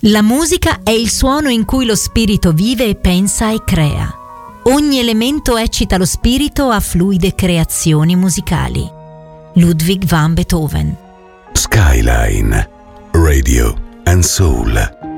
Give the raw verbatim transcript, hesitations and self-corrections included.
La musica è il suono in cui lo spirito vive e pensa e crea. Ogni elemento eccita lo spirito a fluide creazioni musicali. Ludwig van Beethoven. Skyline Radio and Soul.